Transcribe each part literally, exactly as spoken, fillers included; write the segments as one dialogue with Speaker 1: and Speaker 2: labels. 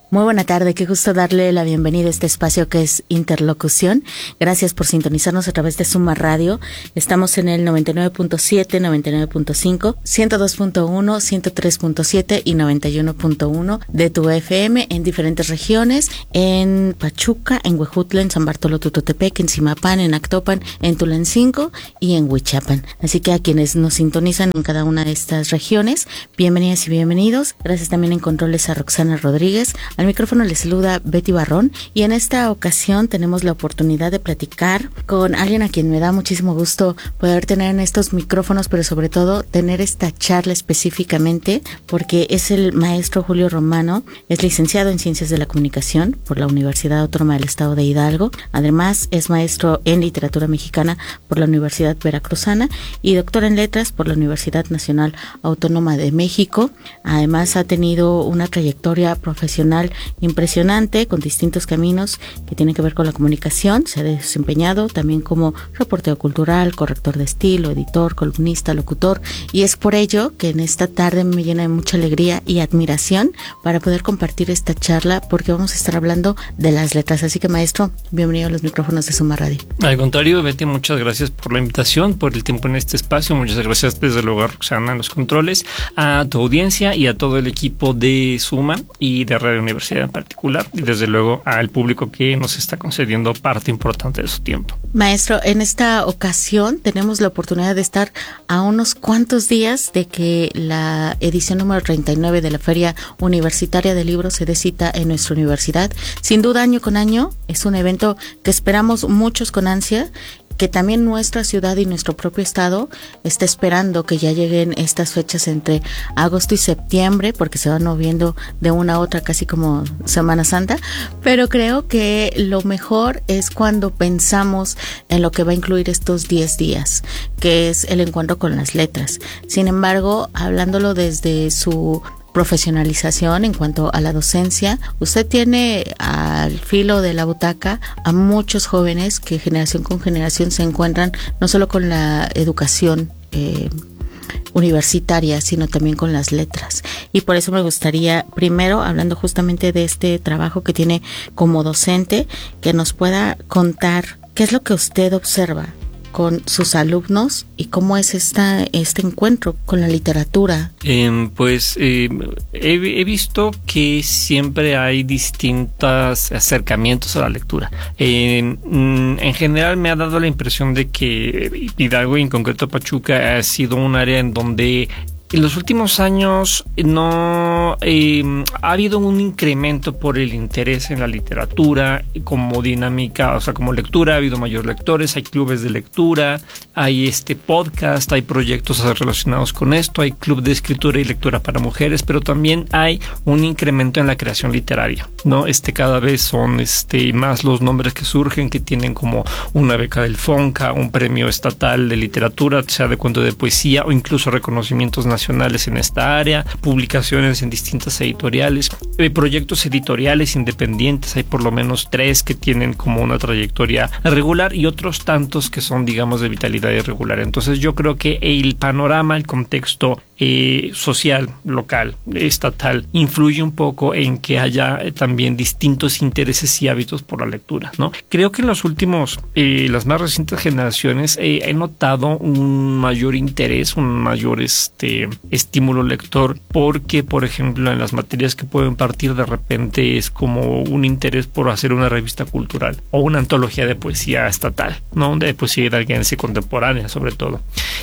Speaker 1: Muy buena tarde, qué gusto darle la bienvenida a este espacio que es Interlocución. Gracias por sintonizarnos a través de Suma Radio. Estamos en el noventa y nueve punto siete, noventa y nueve punto cinco, ciento dos punto uno, ciento tres punto siete y noventa y uno punto uno de tu F M en diferentes regiones, en Pachuca, en Huejutla, en San Bartolo Tututepec, en Zimapán, en Actopan, en Tulancingo y en Huichapan. Así que a quienes nos sintonizan en cada una de estas regiones, bienvenidas y bienvenidos. Gracias también en controles a Roxana Rodríguez. Al micrófono les saluda Betty Barrón y en esta ocasión tenemos la oportunidad de platicar con alguien a quien me da muchísimo gusto poder tener en estos micrófonos, pero sobre todo tener esta charla específicamente porque es el maestro Julio Romano, es licenciado en Ciencias de la Comunicación por la Universidad Autónoma del Estado de Hidalgo, además es maestro en Literatura Mexicana por la Universidad Veracruzana y doctor en Letras por la Universidad Nacional Autónoma de México. Además ha tenido una trayectoria profesional impresionante con distintos caminos que tienen que ver con la comunicación. Se ha desempeñado también como reportero cultural, corrector de estilo, editor, columnista, locutor, y es por ello que en esta tarde me llena de mucha alegría y admiración para poder compartir esta charla, porque vamos a estar hablando de las letras. Así que, maestro, bienvenido a los micrófonos de Suma Radio.
Speaker 2: Al contrario, Betty, muchas gracias por la invitación, por el tiempo en este espacio. Muchas gracias desde luego a Roxana en los controles, a tu audiencia y a todo el equipo de Suma y de Radio Universidad en particular, y desde luego al público que nos está concediendo parte importante de su tiempo.
Speaker 1: Maestro, en esta ocasión tenemos la oportunidad de estar a unos cuantos días de que la edición número treinta y nueve de la Feria Universitaria de Libros se dé cita en nuestra universidad. Sin duda, año con año, es un evento que esperamos muchos con ansia, que también nuestra ciudad y nuestro propio estado está esperando que ya lleguen estas fechas entre agosto y septiembre, porque se van moviendo de una a otra casi como Semana Santa, pero creo que lo mejor es cuando pensamos en lo que va a incluir estos diez días, que es el encuentro con las letras. Sin embargo, hablándolo desde su profesionalización en cuanto a la docencia, usted tiene al filo de la butaca a muchos jóvenes que generación con generación se encuentran no solo con la educación eh, universitaria, sino también con las letras. Y por eso me gustaría, primero, hablando justamente de este trabajo que tiene como docente, que nos pueda contar qué es lo que usted observa con sus alumnos y cómo es esta, este encuentro con la literatura.
Speaker 2: Eh, pues eh, he, he visto que siempre hay distintos acercamientos a la lectura. Eh, en general me ha dado la impresión de que Hidalgo y en concreto Pachuca ha sido un área en donde en los últimos años no eh, ha habido un incremento por el interés en la literatura como dinámica, o sea, como lectura, ha habido mayores lectores, hay clubes de lectura, hay este podcast, hay proyectos relacionados con esto, hay club de escritura y lectura para mujeres, pero también hay un incremento en la creación literaria, ¿no? Este cada vez son este más los nombres que surgen, que tienen como una beca del FONCA, un premio estatal de literatura, sea de cuento de poesía o incluso reconocimientos nacionales nacionales en esta área, publicaciones en distintas editoriales, eh, proyectos editoriales independientes, hay por lo menos tres que tienen como una trayectoria regular y otros tantos que son, digamos, de vitalidad irregular. Entonces yo creo que el panorama, el contexto eh, social, local, estatal, influye un poco en que haya eh, también distintos intereses y hábitos por la lectura, ¿no? Creo que en los últimos, eh, las más recientes generaciones eh, he notado un mayor interés, un mayor este estímulo lector, porque por ejemplo en las materias que puedo impartir de repente es como un interés por hacer una revista cultural o una antología de poesía estatal, ¿no? De poesía hidalguense contemporánea sobre todo,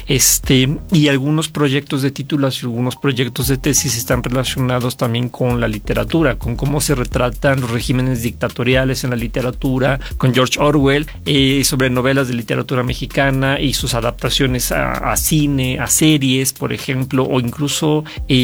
Speaker 2: este y algunos proyectos de titulación, algunos proyectos de tesis están relacionados también con la literatura, con cómo se retratan los regímenes dictatoriales en la literatura, con George Orwell, eh, sobre novelas de literatura mexicana y sus adaptaciones a, a cine, a series, por ejemplo, o incluso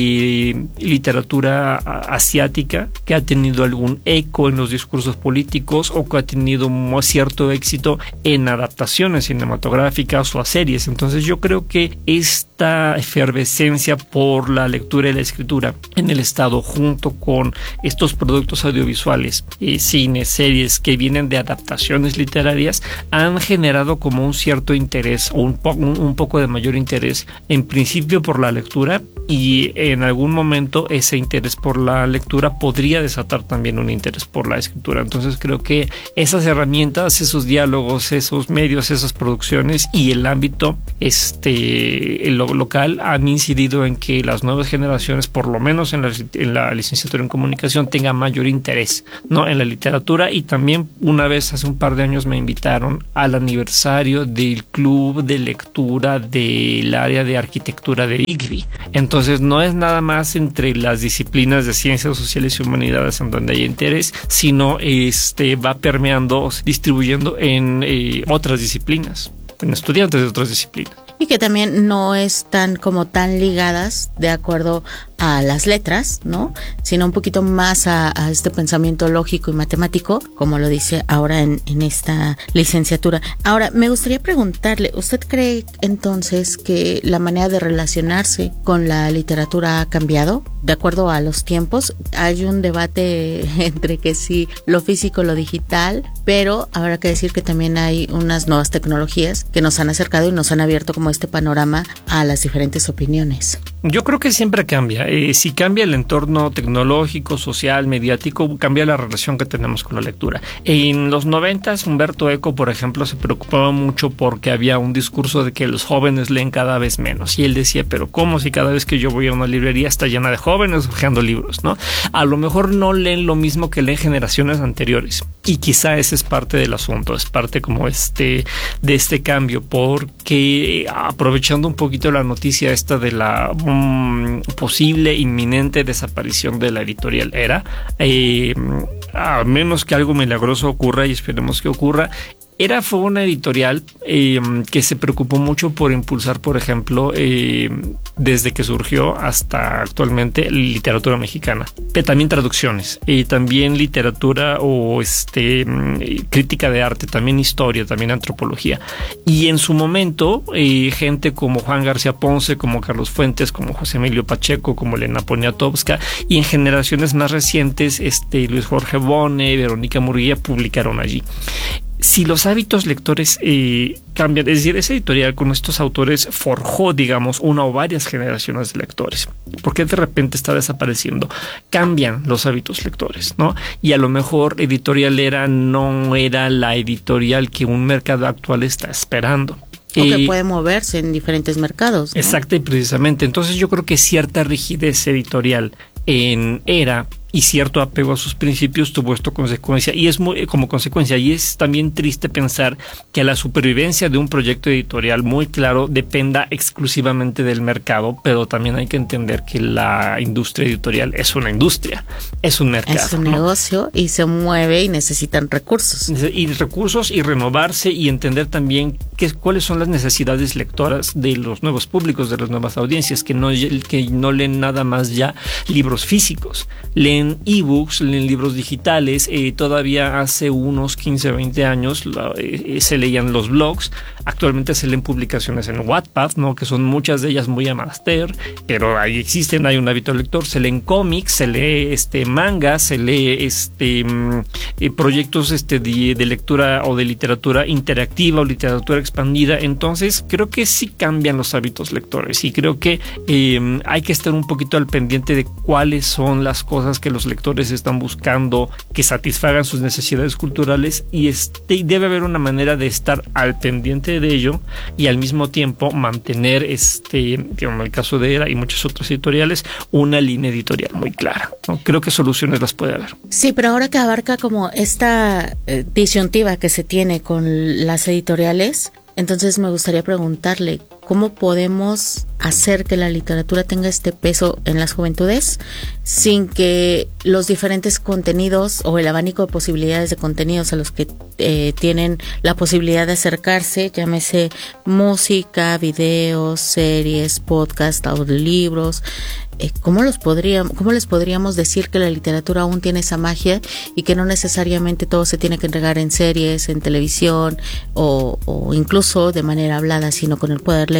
Speaker 2: eh, literatura asiática que ha tenido algún eco en los discursos políticos o que ha tenido cierto éxito en adaptaciones cinematográficas o a series. Entonces yo creo que este esta efervescencia por la lectura y la escritura en el estado, junto con estos productos audiovisuales, eh, cine, series que vienen de adaptaciones literarias, han generado como un cierto interés o un, po- un, un poco de mayor interés, en principio por la lectura, y en algún momento ese interés por la lectura podría desatar también un interés por la escritura. Entonces creo que esas herramientas, esos diálogos, esos medios, esas producciones y el ámbito este el lo local han incidido en que las nuevas generaciones, por lo menos en la, en la licenciatura en comunicación, tengan mayor interés, ¿no?, en la literatura. Y también una vez hace un par de años me invitaron al aniversario del club de lectura del área de arquitectura de I C B I. Entonces no es nada más entre las disciplinas de ciencias sociales y humanidades en donde hay interés, sino este va permeando, distribuyendo en eh, otras disciplinas, en estudiantes de otras disciplinas.
Speaker 1: Y que también no están como tan ligadas de acuerdo a las letras, ¿no?, sino un poquito más a, a este pensamiento lógico y matemático, como lo dice ahora en, en esta licenciatura. Ahora, me gustaría preguntarle, ¿usted cree entonces que la manera de relacionarse con la literatura ha cambiado de acuerdo a los tiempos? Hay un debate entre que sí, lo físico, lo digital, pero habrá que decir que también hay unas nuevas tecnologías que nos han acercado y nos han abierto como este panorama a las diferentes opiniones.
Speaker 2: Yo creo que siempre cambia. Eh, si cambia el entorno tecnológico, social, mediático, cambia la relación que tenemos con la lectura. En los noventas, Humberto Eco, por ejemplo, se preocupaba mucho porque había un discurso de que los jóvenes leen cada vez menos. Y él decía, pero ¿cómo si cada vez que yo voy a una librería está llena de jóvenes hojeando libros, ¿no? A lo mejor no leen lo mismo que leen generaciones anteriores. Y quizá ese es parte del asunto, es parte como este de este cambio, porque aprovechando un poquito la noticia esta de la um, posible inminente desaparición de la editorial Era, eh, a menos que algo milagroso ocurra, y esperemos que ocurra, Era fue una editorial eh, que se preocupó mucho por impulsar, por ejemplo, eh, desde que surgió hasta actualmente, literatura mexicana, pero también traducciones, y también literatura o este crítica de arte, también historia, también antropología. Y en su momento, eh, gente como Juan García Ponce, como Carlos Fuentes, como José Emilio Pacheco, como Elena Poniatowska, y en generaciones más recientes, este Luis Jorge Bone, Verónica Murguía publicaron allí. Si los hábitos lectores eh, cambian, es decir, esa editorial con estos autores forjó, digamos, una o varias generaciones de lectores. ¿Por qué de repente está desapareciendo? Cambian los hábitos lectores, ¿no? Y a lo mejor Editorial Era no era la editorial que un mercado actual está esperando.
Speaker 1: O que puede moverse en diferentes mercados, ¿no?
Speaker 2: Exacto, y precisamente. Entonces yo creo que cierta rigidez editorial en Era y cierto apego a sus principios tuvo esto consecuencia, y es muy, como consecuencia, y es también triste pensar que la supervivencia de un proyecto editorial muy claro dependa exclusivamente del mercado, pero también hay que entender que la industria editorial es una industria, es un mercado.
Speaker 1: Es un
Speaker 2: ¿no?
Speaker 1: negocio y se mueve y necesitan recursos.
Speaker 2: Y recursos y renovarse y entender también qué, cuáles son las necesidades lectoras de los nuevos públicos, de las nuevas audiencias, que no, que no leen nada más ya libros físicos, leen ebooks, leen libros digitales. Eh, todavía hace unos quince, veinte años la, eh, se leían los blogs. Actualmente se leen publicaciones en Wattpad, ¿no? Que son muchas de ellas muy amateur, pero ahí existen, hay un hábito lector. Se leen cómics, se lee este manga, se lee este eh, proyectos este de, de lectura o de literatura interactiva o literatura expandida. Entonces creo que sí cambian los hábitos lectores, y creo que eh, hay que estar un poquito al pendiente de cuáles son las cosas que los lectores están buscando que satisfagan sus necesidades culturales, y este debe haber una manera de estar al pendiente de ello y al mismo tiempo mantener, este, en el caso de Era y muchas otras editoriales, una línea editorial muy clara, ¿no? Creo que soluciones las puede haber.
Speaker 1: Sí, pero ahora que abarca como esta eh, disyuntiva que se tiene con las editoriales, entonces me gustaría preguntarle, ¿cómo podemos hacer que la literatura tenga este peso en las juventudes sin que los diferentes contenidos o el abanico de posibilidades de contenidos a los que eh, tienen la posibilidad de acercarse, llámese música, videos, series, podcast, audiolibros, eh, ¿cómo los podríamos, cómo les podríamos decir que la literatura aún tiene esa magia y que no necesariamente todo se tiene que entregar en series, en televisión o, o incluso de manera hablada, sino con el poder leer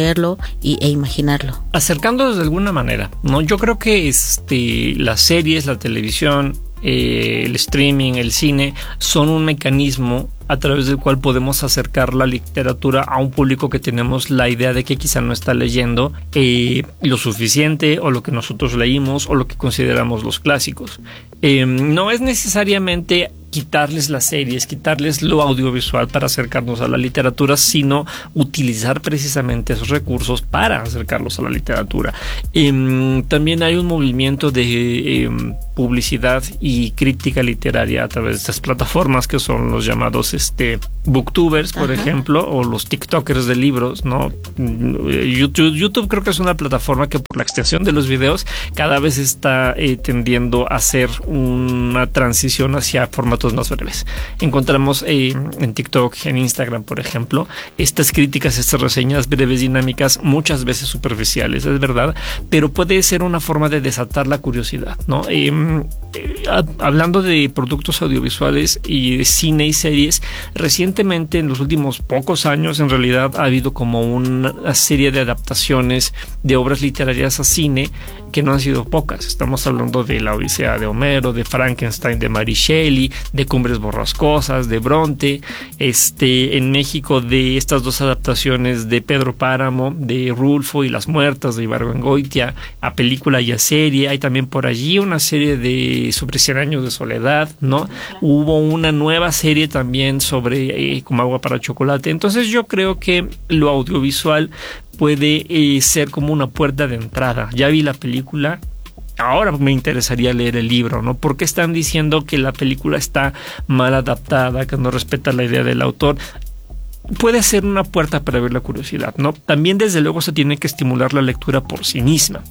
Speaker 1: leerlo y, e imaginarlo?
Speaker 2: Acercándolos de alguna manera, ¿no? Yo creo que este, las series, la televisión, eh, el streaming, el cine, son un mecanismo a través del cual podemos acercar la literatura a un público que tenemos la idea de que quizá no está leyendo eh, lo suficiente, o lo que nosotros leímos, o lo que consideramos los clásicos. Eh, no es necesariamente quitarles las series, quitarles lo audiovisual para acercarnos a la literatura, sino utilizar precisamente esos recursos para acercarlos a la literatura. Eh, también hay un movimiento de eh, publicidad y crítica literaria a través de estas plataformas que son los llamados este, booktubers, por Ajá. ejemplo, o los tiktokers de libros, ¿no? YouTube, YouTube creo que es una plataforma que por la extensión de los videos cada vez está eh, tendiendo a hacer una transición hacia formatos más breves. Encontramos eh, en TikTok, en Instagram, por ejemplo, estas críticas, estas reseñas breves, dinámicas, muchas veces superficiales, es verdad, pero puede ser una forma de desatar la curiosidad, ¿no? Eh, eh, hablando de productos audiovisuales y de cine y series, recientemente, en los últimos pocos años, en realidad ha habido como una serie de adaptaciones de obras literarias a cine que no han sido pocas. Estamos hablando de La Odisea de Homero, de Frankenstein de Mary Shelley, de Cumbres Borrascosas, de Bronte, este, en México de estas dos adaptaciones de Pedro Páramo, de Rulfo y las Muertas de Ibargüengoitia, a película y a serie. Hay también por allí una serie de sobre cien años de soledad, ¿no? Hubo una nueva serie también sobre eh, Como agua para chocolate. Entonces yo creo que lo audiovisual puede eh, ser como una puerta de entrada. Ya vi la película, ahora me interesaría leer el libro, ¿no? ¿Por qué están diciendo que la película está mal adaptada, que no respeta la idea del autor? Puede ser una puerta para ver la curiosidad, ¿no? También, desde luego, se tiene que estimular la lectura por sí misma.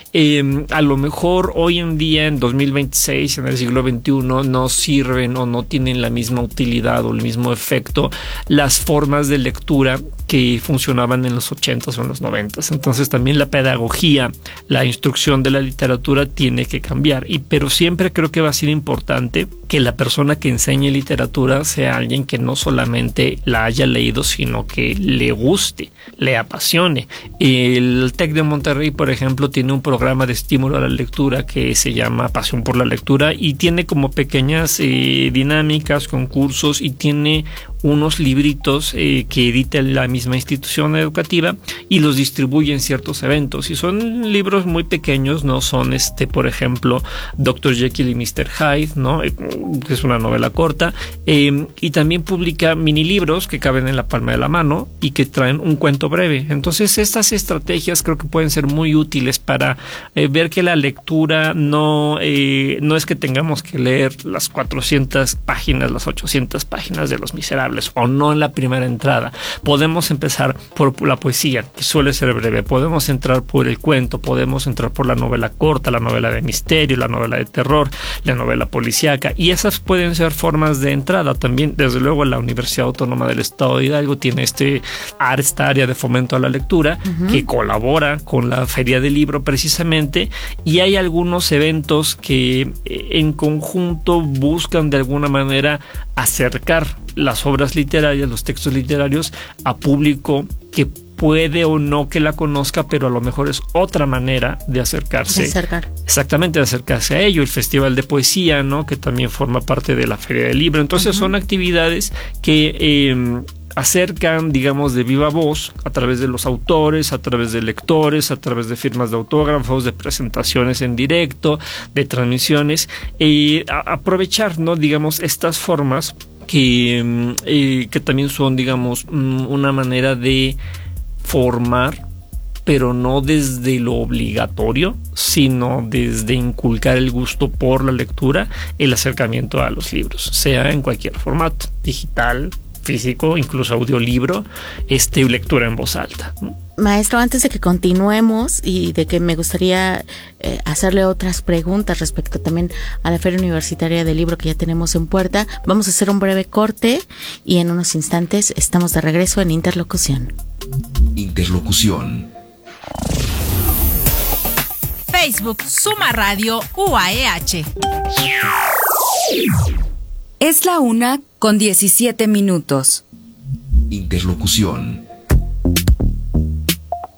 Speaker 2: Eh, a lo mejor hoy en día, en dos mil veintiséis, en el siglo veintiuno, no sirven o no tienen la misma utilidad o el mismo efecto las formas de lectura que funcionaban en los ochentas o en los noventas. Entonces también la pedagogía, la instrucción de la literatura tiene que cambiar. Y pero siempre creo que va a ser importante que la persona que enseñe literatura sea alguien que no solamente la haya leído, sino que le guste, le apasione. El TEC de Monterrey, por ejemplo, tiene un programa de estímulo a la lectura que se llama Pasión por la Lectura, y tiene como pequeñas eh, dinámicas, concursos, y tiene unos libritos eh, que edita la misma institución educativa y los distribuye en ciertos eventos. Y son libros muy pequeños, no son, este, por ejemplo, doctor Jekyll y mister Hyde, ¿no? Eh, que es una novela corta. Eh, y también publica mini libros que caben en la palma de la mano y que traen un cuento breve. Entonces, estas estrategias creo que pueden ser muy útiles para eh, ver que la lectura no, eh, no es que tengamos que leer las cuatrocientas páginas, las ochocientas páginas de Los Miserables, o no en la primera entrada. Podemos empezar por la poesía, que suele ser breve. Podemos entrar por el cuento, podemos entrar por la novela corta, la novela de misterio, la novela de terror, la novela policíaca, y esas pueden ser formas de entrada. También, desde luego, la Universidad Autónoma del Estado de Hidalgo tiene este, esta área de fomento a la lectura, uh-huh, que colabora con la Feria del Libro precisamente, y hay algunos eventos que en conjunto buscan de alguna manera acercar las obras literarias, los textos literarios, a público que puede o no que la conozca, pero a lo mejor es otra manera de acercarse. De acercar. Exactamente, de acercarse a ello. El Festival de Poesía, ¿no? Que también forma parte de la Feria del Libro. Entonces, uh-huh, son actividades que eh, acercan, digamos, de viva voz, a través de los autores, a través de lectores, a través de firmas de autógrafos, de presentaciones en directo, de transmisiones, y eh, aprovechar, ¿no? Digamos, estas formas que, eh, que también son, digamos, una manera de formar, pero no desde lo obligatorio, sino desde inculcar el gusto por la lectura, el acercamiento a los libros, sea en cualquier formato, digital, físico, incluso audiolibro, este, lectura en voz alta, ¿no?
Speaker 1: Maestro, antes de que continuemos y de que me gustaría eh, hacerle otras preguntas respecto también a la Feria Universitaria del Libro que ya tenemos en puerta, vamos a hacer un breve corte y en unos instantes estamos de regreso en Interlocución.
Speaker 3: Interlocución.
Speaker 4: Facebook, Suma Radio U A E H.
Speaker 5: Es la una con diecisiete minutos.
Speaker 3: Interlocución.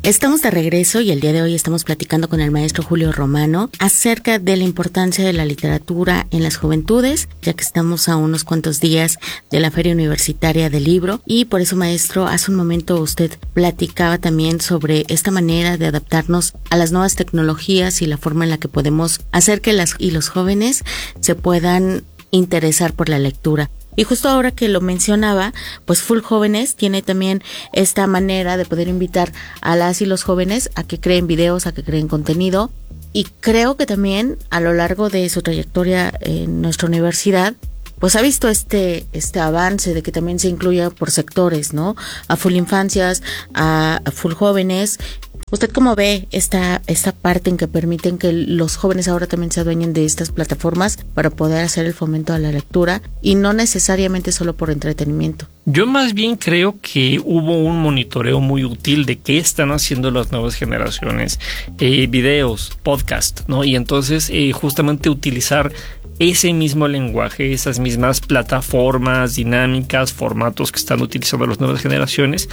Speaker 1: Estamos de regreso y el día de hoy estamos platicando con el maestro Julio Romano acerca de la importancia de la literatura en las juventudes, ya que estamos a unos cuantos días de la Feria Universitaria del Libro. Y por eso, maestro, hace un momento usted platicaba también sobre esta manera de adaptarnos a las nuevas tecnologías y la forma en la que podemos hacer que las y los jóvenes se puedan interesar por la lectura. Y justo ahora que lo mencionaba, pues Full Jóvenes tiene también esta manera de poder invitar a las y los jóvenes a que creen videos, a que creen contenido. Y creo que también a lo largo de su trayectoria en nuestra universidad, pues ha visto este este avance de que también se incluya por sectores, ¿no? A Full Infancias, a, a Full Jóvenes. ¿Usted cómo ve esta esta parte en que permiten que los jóvenes ahora también se adueñen de estas plataformas para poder hacer el fomento a la lectura y no necesariamente solo por entretenimiento?
Speaker 2: Yo más bien creo que hubo un monitoreo muy útil de qué están haciendo las nuevas generaciones, eh, videos, podcast, ¿no? Y entonces eh, justamente utilizar ese mismo lenguaje, esas mismas plataformas, dinámicas, formatos que están utilizando las nuevas generaciones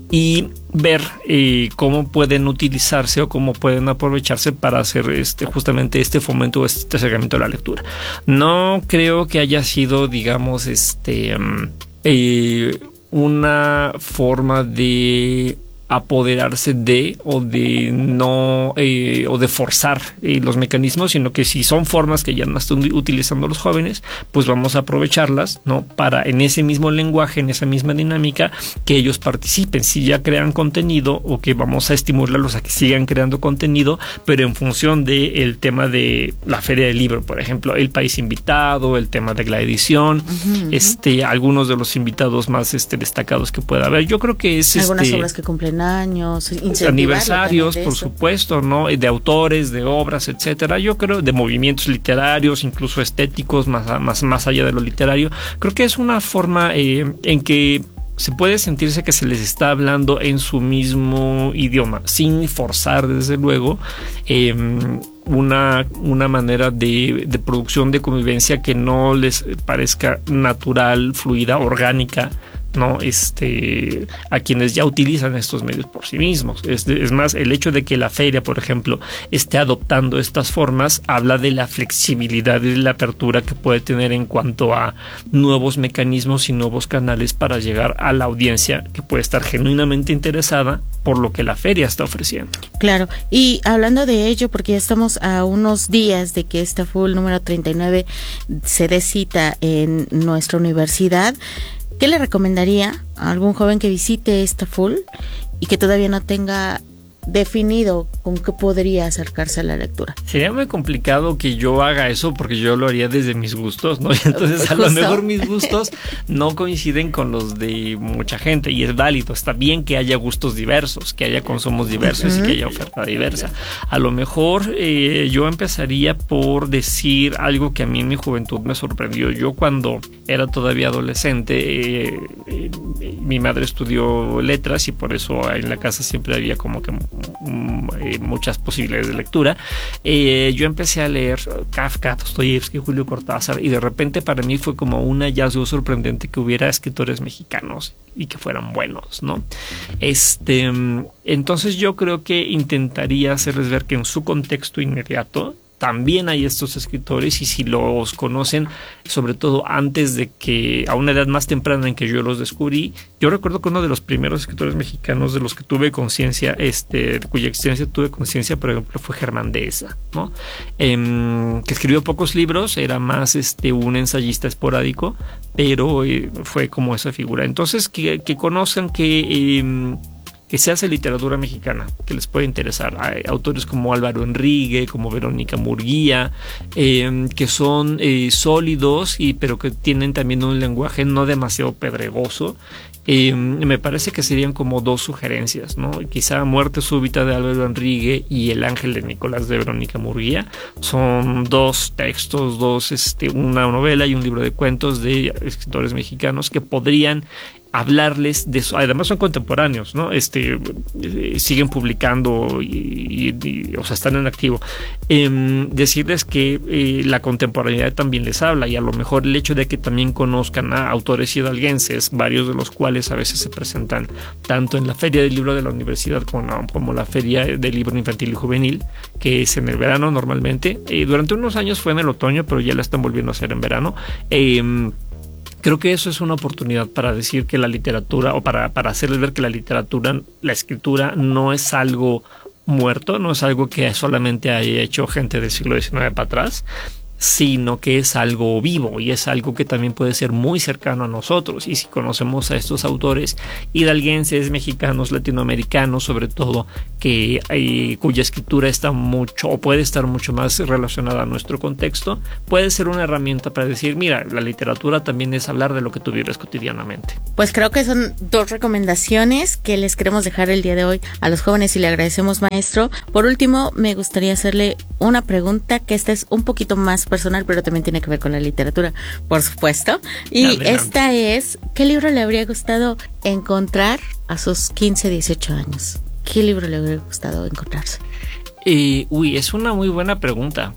Speaker 2: y ver eh, cómo pueden utilizarse o cómo pueden aprovecharse para hacer este justamente este fomento, este acercamiento a la lectura. No creo que haya sido, digamos, este um, eh, una forma de apoderarse de o de no eh, o de forzar eh, los mecanismos, sino que si son formas que ya no están utilizando los jóvenes, pues vamos a aprovecharlas, ¿no? Para en ese mismo lenguaje, en esa misma dinámica, que ellos participen. Si ya crean contenido, o que vamos a estimularlos a que sigan creando contenido, pero en función del tema de la Feria del Libro, por ejemplo, el país invitado, el tema de la edición, uh-huh, este, algunos de los invitados más este, destacados que pueda haber. Yo creo que es
Speaker 1: algunas
Speaker 2: este,
Speaker 1: obras que cumplen años,
Speaker 2: aniversarios, por supuesto, ¿no? De autores, de obras, etcétera. Yo creo de movimientos literarios, incluso estéticos, más, más, más allá de lo literario. Creo que es una forma eh, en que se puede sentirse que se les está hablando en su mismo idioma, sin forzar, desde luego, eh, una, una manera de, de producción de convivencia que no les parezca natural, fluida, orgánica, ¿no? Este, a quienes ya utilizan estos medios por sí mismos. Es, es más, el hecho de que la feria, por ejemplo, esté adoptando estas formas, habla de la flexibilidad y de la apertura que puede tener en cuanto a nuevos mecanismos y nuevos canales para llegar a la audiencia que puede estar genuinamente interesada por lo que la feria está ofreciendo.
Speaker 1: Claro, y hablando de ello, porque ya estamos a unos días de que esta Full número treinta y nueve se dé cita en nuestra universidad, ¿qué le recomendaría a algún joven que visite esta Full y que todavía no tenga definido con qué podría acercarse a la lectura?
Speaker 2: Sería muy complicado que yo haga eso porque yo lo haría desde mis gustos, ¿no? Y entonces a lo mejor mis gustos no coinciden con los de mucha gente y es válido, está bien que haya gustos diversos, que haya consumos diversos, uh-huh, y que haya oferta diversa. A lo mejor eh, yo empezaría por decir algo que a mí en mi juventud me sorprendió. Yo cuando era todavía adolescente, eh, eh, mi madre estudió letras y por eso en la casa siempre había como que muchas posibilidades de lectura. Eh, yo empecé a leer Kafka, Dostoyevsky, Julio Cortázar y de repente para mí fue como un hallazgo sorprendente que hubiera escritores mexicanos y que fueran buenos, ¿no? Este, entonces yo creo que intentaría hacerles ver que en su contexto inmediato también hay estos escritores y si los conocen, sobre todo antes de que, a una edad más temprana en que yo los descubrí, yo recuerdo que uno de los primeros escritores mexicanos de los que tuve conciencia, este, de cuya existencia tuve conciencia, por ejemplo, fue Germán Dehesa, ¿no? Eh, que escribió pocos libros, era más este, un ensayista esporádico, pero eh, fue como esa figura. Entonces, que, que conozcan que... Eh, que se hace literatura mexicana, que les puede interesar. Hay autores como Álvaro Enrique, como Verónica Murguía, eh, que son eh, sólidos, y, pero que tienen también un lenguaje no demasiado pedregoso. Eh, me parece que serían como dos sugerencias, ¿no? Quizá Muerte súbita de Álvaro Enrique y El ángel de Nicolás de Verónica Murguía son dos textos, dos este, una novela y un libro de cuentos de escritores mexicanos que podrían hablarles de eso. Además son contemporáneos, ¿no? Este, eh, siguen publicando y, y, y, o sea, están en activo. Eh, decirles que eh, la contemporaneidad también les habla, y a lo mejor el hecho de que también conozcan a autores hidalguenses, varios de los cuales a veces se presentan tanto en la Feria del Libro de la Universidad como, como la Feria del Libro Infantil y Juvenil, que es en el verano normalmente. Eh, durante unos años fue en el otoño, pero ya la están volviendo a hacer en verano. Eh, Creo que eso es una oportunidad para decir que la literatura, o para, para hacerles ver que la literatura, la escritura no es algo muerto, no es algo que solamente haya hecho gente del siglo diecinueve para atrás, sino que es algo vivo y es algo que también puede ser muy cercano a nosotros. Y si conocemos a estos autores hidalguenses, mexicanos, latinoamericanos, sobre todo, que eh, cuya escritura está mucho o puede estar mucho más relacionada a nuestro contexto, puede ser una herramienta para decir, mira, la literatura también es hablar de lo que tú vives cotidianamente.
Speaker 1: Pues creo que son dos recomendaciones que les queremos dejar el día de hoy a los jóvenes y le agradecemos, maestro. Por último, me gustaría hacerle una pregunta, que esta es un poquito más personal, pero también tiene que ver con la literatura, por supuesto. Y adelante. Esta es, ¿qué libro le habría gustado encontrar a sus quince, dieciocho años? ¿Qué libro le habría gustado encontrarse?
Speaker 2: Eh, uy, es una muy buena pregunta,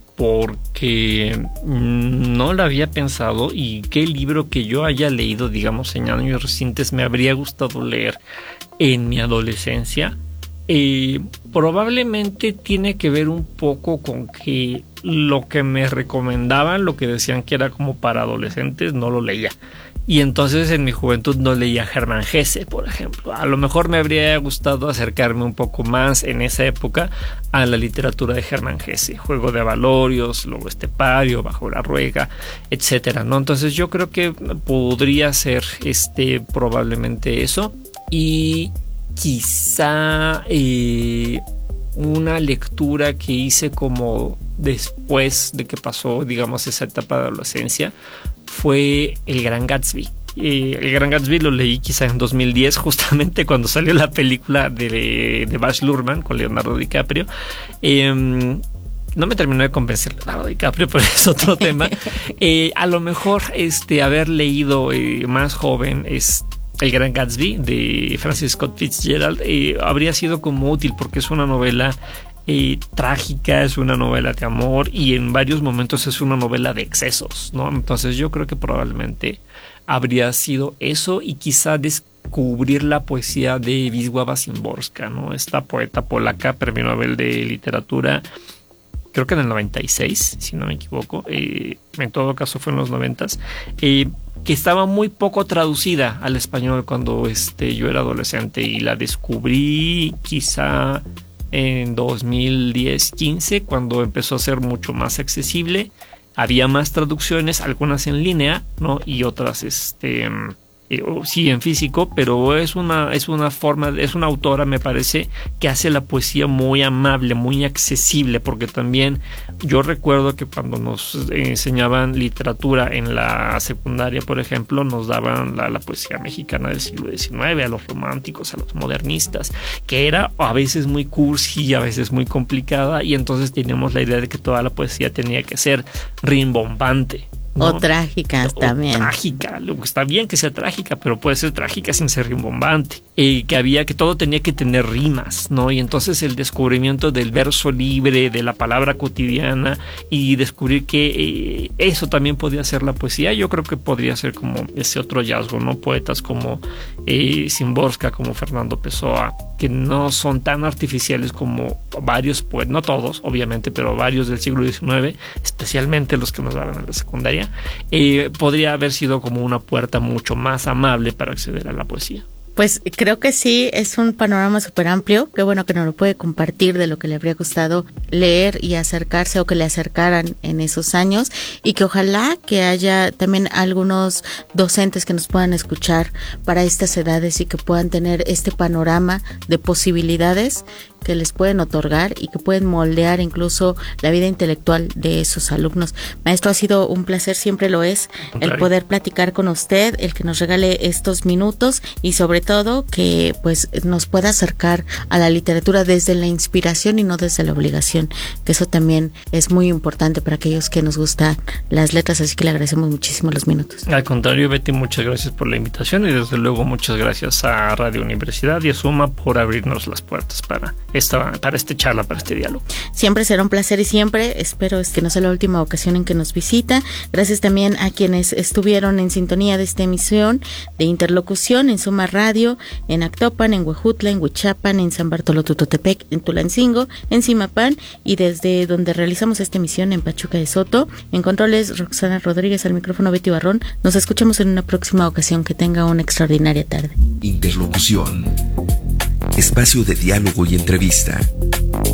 Speaker 2: porque no la había pensado. Y qué libro que yo haya leído, digamos, en años recientes me habría gustado leer en mi adolescencia. Eh, probablemente tiene que ver un poco con que lo que me recomendaban, lo que decían que era como para adolescentes, no lo leía. Y entonces en mi juventud no leía Germán Hesse, por ejemplo. A lo mejor me habría gustado acercarme un poco más en esa época a la literatura de Germán Hesse, Juego de Avalorios, Lobo Estepario, Bajo la Ruega, etcétera, ¿no? Entonces yo creo que podría ser este probablemente eso. Y quizá eh, una lectura que hice como después de que pasó, digamos, esa etapa de adolescencia, fue El Gran Gatsby. Eh, El Gran Gatsby lo leí quizá en dos mil diez, justamente cuando salió la película de, de Baz Luhrmann con Leonardo DiCaprio. Eh, No me terminó de convencer Leonardo DiCaprio, pero es otro tema. Eh, a lo mejor este, haber leído eh, más joven es El Gran Gatsby de Francis Scott Fitzgerald eh, habría sido como útil, porque es una novela eh, trágica, es una novela de amor y en varios momentos es una novela de excesos, ¿no? Entonces yo creo que probablemente habría sido eso, y quizá descubrir la poesía de Wisława Szymborska, ¿no? Esta poeta polaca, premio Nobel de Literatura, creo que en el noventa y seis, si no me equivoco, eh, en todo caso fue en los noventas, eh, que estaba muy poco traducida al español cuando este, yo era adolescente, y la descubrí quizá en dos mil diez, quince, cuando empezó a ser mucho más accesible. Había más traducciones, algunas en línea, ¿no? Y otras este Eh, sí en físico, pero es una es una forma, es una autora, me parece, que hace la poesía muy amable, muy accesible, porque también yo recuerdo que cuando nos enseñaban literatura en la secundaria, por ejemplo, nos daban la, la poesía mexicana del siglo diecinueve, a los románticos, a los modernistas, que era a veces muy cursi, a veces muy complicada, y entonces teníamos la idea de que toda la poesía tenía que ser rimbombante, ¿no?
Speaker 1: O trágicas
Speaker 2: o
Speaker 1: también.
Speaker 2: Trágica, está bien que sea trágica, pero puede ser trágica sin ser rimbombante. Eh, que había que todo tenía que tener rimas, ¿no? Y entonces el descubrimiento del verso libre, de la palabra cotidiana, y descubrir que eh, eso también podía ser la poesía, yo creo que podría ser como ese otro hallazgo, ¿no? Poetas como eh, Szymborska, como Fernando Pessoa, que no son tan artificiales como varios poetas, no todos, obviamente, pero varios del siglo diecinueve, especialmente los que nos daban en la secundaria. Eh, podría haber sido como una puerta mucho más amable para acceder a la poesía.
Speaker 1: Pues creo que sí, es un panorama súper amplio. Qué bueno que nos lo puede compartir de lo que le habría gustado leer y acercarse, o que le acercaran en esos años, y que ojalá que haya también algunos docentes que nos puedan escuchar para estas edades y que puedan tener este panorama de posibilidades que les pueden otorgar y que pueden moldear incluso la vida intelectual de esos alumnos. Maestro, ha sido un placer, siempre lo es, el poder platicar con usted, el que nos regale estos minutos y sobre todo que pues nos pueda acercar a la literatura desde la inspiración y no desde la obligación, que eso también es muy importante para aquellos que nos gustan las letras, así que le agradecemos muchísimo los minutos.
Speaker 2: Al contrario, Betty, muchas gracias por la invitación y desde luego muchas gracias a Radio Universidad y a Suma por abrirnos las puertas para esta, para esta charla, para este diálogo.
Speaker 1: Siempre será un placer y siempre espero es que no sea la última ocasión en que nos visita. Gracias también a quienes estuvieron en sintonía de esta emisión de Interlocución en Suma Radio, en Actopan, en Huejutla, en Huichapan, en San Bartolo Tutotepec, en Tulancingo, en Zimapán y desde donde realizamos esta emisión en Pachuca de Soto. En controles, Roxana Rodríguez, al micrófono Betty Barrón. Nos escuchamos en una próxima ocasión. Que tenga una extraordinaria tarde.
Speaker 3: Interlocución. Espacio de diálogo y entrevista.